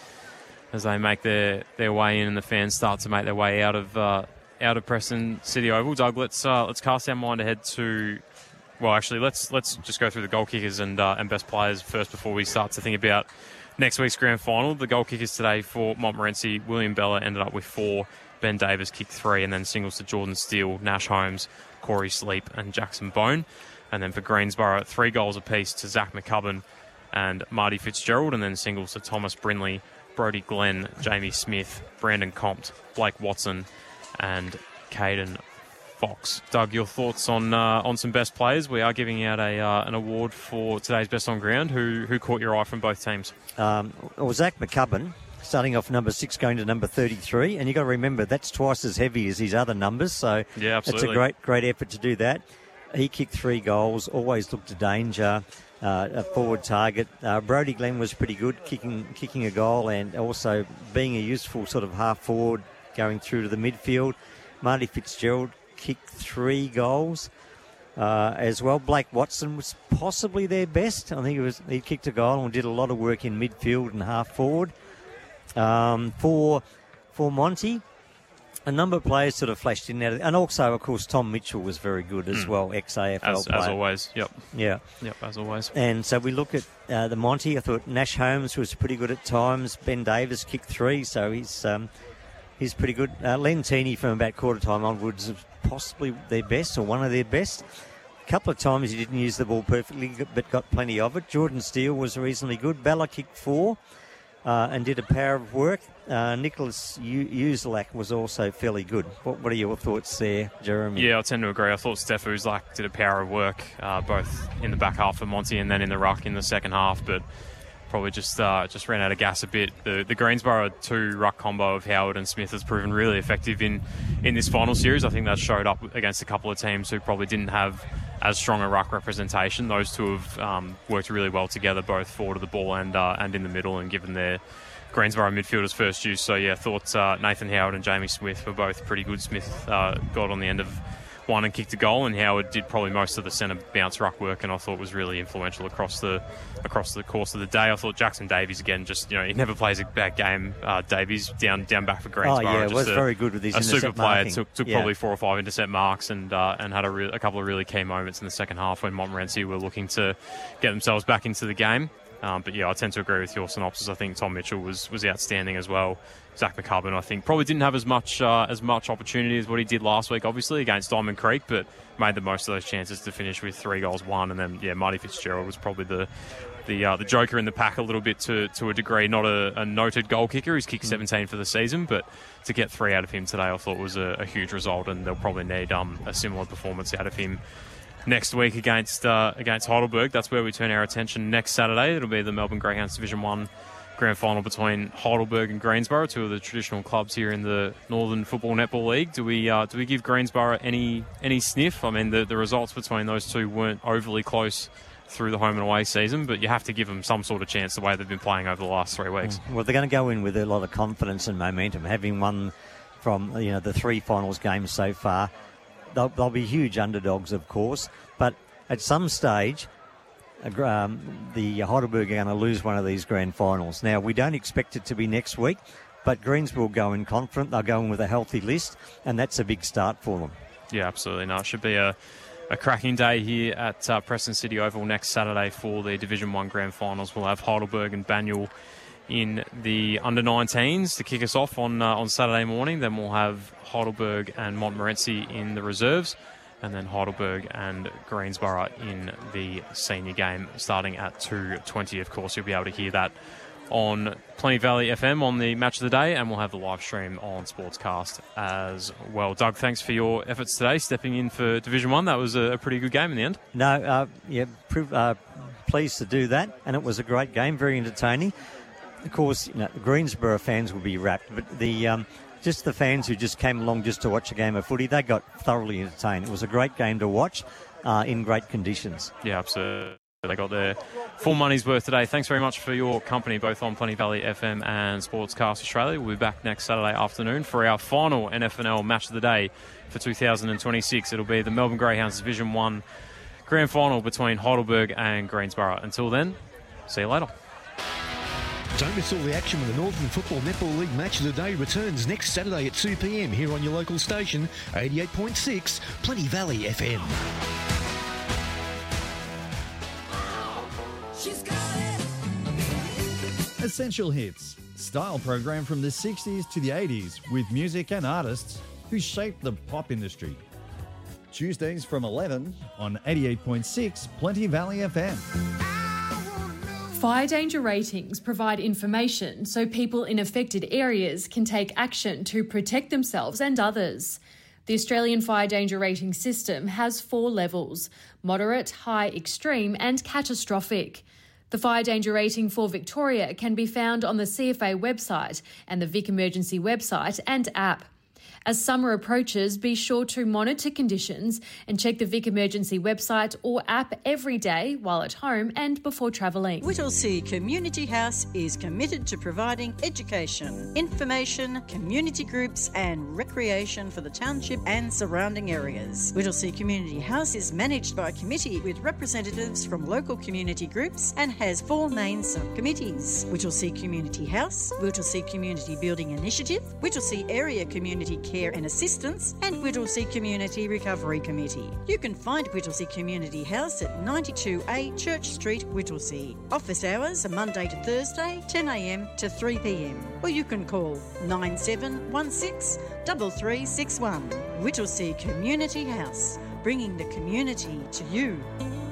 they make their way in and the fans start to make their way out of Preston City Oval. Doug, let's cast our mind ahead to. Well, actually, let's just go through the goal kickers and best players first before we start to think about next week's grand final. The goal kickers today for Montmorency, William Bella ended up with 4. Ben Davis kicked 3, and then singles to Jordan Steele, Nash Holmes, Corey Sleep, and Jackson Bone. And then for Greensborough, 3 goals apiece to Zach McCubbin and Marty Fitzgerald, and then singles to Thomas Brindley, Brody Glenn, Jamie Smith, Brandon Compt, Blake Watson, and Caden Fox. Doug, your thoughts on some best players? We are giving out an award for today's best on ground. Who caught your eye from both teams? Zach McCubbin, starting off number 6, going to number 33, and you've got to remember that's twice as heavy as his other numbers. So yeah, absolutely. It's a great effort to do that. He kicked 3 goals, always looked to danger. A forward target. Brody Glenn was pretty good, kicking a goal and also being a useful sort of half forward going through to the midfield. Marty Fitzgerald kicked 3 goals as well. Blake Watson was possibly their best. I think he kicked a goal and did a lot of work in midfield and half forward. For Monty, a number of players sort of flashed in there. And also, of course, Tom Mitchell was very good as well, ex-AFL player. As always, yep. Yeah. Yep, as always. And so we look at the Monty. I thought Nash Holmes was pretty good at times. Ben Davis kicked 3, so he's pretty good. Len Tini from about quarter time onwards was possibly their best or one of their best. A couple of times he didn't use the ball perfectly, but got plenty of it. Jordan Steele was reasonably good. Bella kicked 4. And did a power of work. Nicholas Uzelac was also fairly good. What are your thoughts there, Jeremy? Yeah, I tend to agree. I thought Steph Uzelac did a power of work, both in the back half for Monty and then in the ruck in the second half, but probably just ran out of gas a bit. The Greensborough 2 ruck combo of Howard and Smith has proven really effective in this final series. I think that showed up against a couple of teams who probably didn't have as strong a ruck representation. Those two have worked really well together, both forward of the ball and in the middle, and given their Greensborough midfielders first use. So yeah, thought Nathan Howard and Jamie Smith were both pretty good. Smith got on the end of one and kicked a goal, and Howard did probably most of the centre bounce ruck work, and I thought was really influential across the course of the day. I thought Jackson Davies again, just he never plays a bad game. Davies down back for Greensborough. Oh yeah, was very good with his intercept super player. Marking. Took probably 4 or 5 intercept marks and had a couple of really key moments in the second half when Montmorency were looking to get themselves back into the game. But yeah, I tend to agree with your synopsis. I think Tom Mitchell was outstanding as well. Zach McCubbin, I think, probably didn't have as much opportunity as what he did last week, obviously, against Diamond Creek, but made the most of those chances to finish with 3 goals, 1. And then, yeah, Marty Fitzgerald was probably the joker in the pack a little bit to a degree. Not a noted goal kicker. He's kicked 17 for the season, but to get 3 out of him today, I thought was a huge result, and they'll probably need a similar performance out of him next week against Heidelberg. That's where we turn our attention next Saturday. It'll be the Melbourne Greyhounds Division 1 grand final between Heidelberg and Greensborough, 2 of the traditional clubs here in the Northern Football Netball League. Do we give Greensborough any sniff? I mean, the results between those 2 weren't overly close through the home and away season, but you have to give them some sort of chance the way they've been playing over the last 3 weeks. Well, they're going to go in with a lot of confidence and momentum, having won from the 3 finals games so far. They'll be huge underdogs, of course, but at some stage, the Heidelberg are going to lose one of these grand finals. Now, we don't expect it to be next week, but Greensborough will go in confident. They'll go in with a healthy list, and that's a big start for them. Yeah, absolutely. No, it should be a cracking day here at Preston City Oval next Saturday for the Division 1 grand finals. We'll have Heidelberg and Banyule in the under-19s to kick us off on Saturday morning. Then we'll have Heidelberg and Montmorency in the reserves, and then Heidelberg and Greensborough in the senior game starting at 2:20. Of course, you'll be able to hear that on Plenty Valley FM on the Match of the Day, and we'll have the live stream on Sportscast as well. Doug, thanks for your efforts today, stepping in for Division 1. That was a pretty good game in the end. No, pleased to do that, and it was a great game, very entertaining. Of course, the Greensborough fans will be rapt, but just the fans who just came along just to watch a game of footy, they got thoroughly entertained. It was a great game to watch in great conditions. Yeah, absolutely. They got their full money's worth today. Thanks very much for your company, both on Plenty Valley FM and Sportscast Australia. We'll be back next Saturday afternoon for our final NFNL Match of the Day for 2026. It'll be the Melbourne Greyhounds Division 1 Grand Final between Heidelberg and Greensborough. Until then, see you later. Don't miss all the action when the Northern Football Netball League Match of the Day returns next Saturday at 2 p.m. here on your local station, 88.6 Plenty Valley FM. Essential Hits, style program from the 60s to the 80s with music and artists who shaped the pop industry. Tuesdays from 11 on 88.6 Plenty Valley FM. Fire danger ratings provide information so people in affected areas can take action to protect themselves and others. The Australian Fire Danger Rating System has 4 levels: moderate, high, extreme and catastrophic. The fire danger rating for Victoria can be found on the CFA website and the Vic Emergency website and app. As summer approaches, be sure to monitor conditions and check the Vic Emergency website or app every day while at home and before travelling. Whittlesea Community House is committed to providing education, information, community groups and recreation for the township and surrounding areas. Whittlesea Community House is managed by a committee with representatives from local community groups and has 4 main subcommittees: Whittlesea Community House, Whittlesea Community Building Initiative, Whittlesea Area Community Care and Assistance and Whittlesea Community Recovery Committee. You can find Whittlesea Community House at 92A Church Street, Whittlesea. Office hours are Monday to Thursday, 10 a.m. to 3 p.m. Or you can call 9716 3361. Whittlesea Community House, bringing the community to you.